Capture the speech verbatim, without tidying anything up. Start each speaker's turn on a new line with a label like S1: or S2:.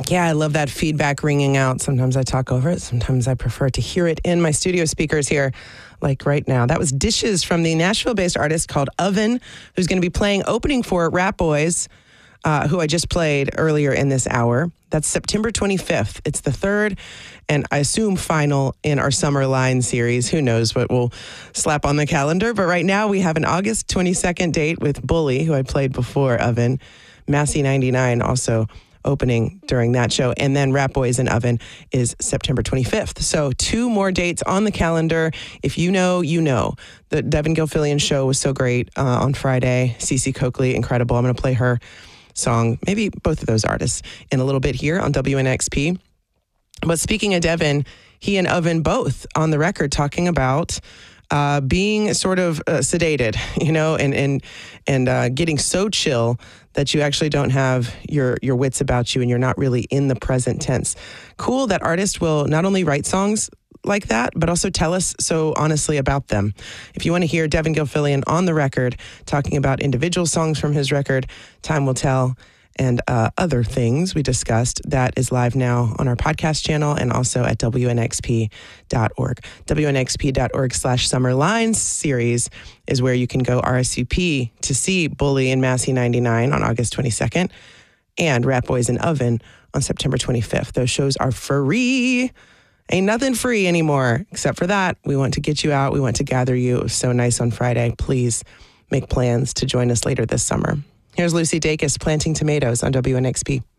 S1: Yeah, I love that feedback ringing out. Sometimes I talk over it. Sometimes I prefer to hear it in my studio speakers here, like right now. That was Dishes from the Nashville-based artist called Oven, who's going to be playing opening for Rat Boys, uh, who I just played earlier in this hour. That's September twenty-fifth. It's the third and I assume final in our Summer Line series. Who knows what we'll slap on the calendar. But right now we have an August twenty-second date with Bully, who I played before Oven. Massey ninety-nine also opening during that show. And then Rat Boys and Oven is September twenty-fifth. So two more dates on the calendar. If you know, you know. The Devin Gilfillian show was so great uh, on Friday. Cece Coakley, incredible. I'm going to play her song, maybe both of those artists, in a little bit here on W N X P. But speaking of Devin, he and Oven both on the record talking about uh, being sort of uh, sedated, you know, and and and uh, getting so chill that you actually don't have your your wits about you and you're not really in the present tense. Cool that artists will not only write songs like that, but also tell us so honestly about them. If you want to hear Devin Gilfillian on the record talking about individual songs from his record, Time Will Tell, and uh, other things we discussed, that is live now on our podcast channel and also at W N X P dot org. W N X P dot org slash Summer Lines series is where you can go R S V P to see Bully and Massey ninety-nine on August twenty-second and Rat Boys and Oven on September twenty-fifth. Those shows are free. Ain't nothing free anymore. Except for that, we want to get you out. We want to gather you. It was so nice on Friday. Please make plans to join us later this summer. Here's Lucy Dacus, Planting Tomatoes on W N X P.